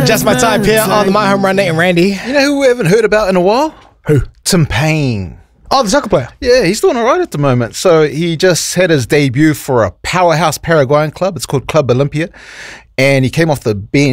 Just my time here on the My Home Run, Nate and Randy. You know who we haven't heard about in a while? Who? Tim Payne. Oh, the soccer player. Yeah, he's doing all right at the moment. So he just had his debut for a powerhouse Paraguayan club. It's called Club Olympia. And he came off the bench.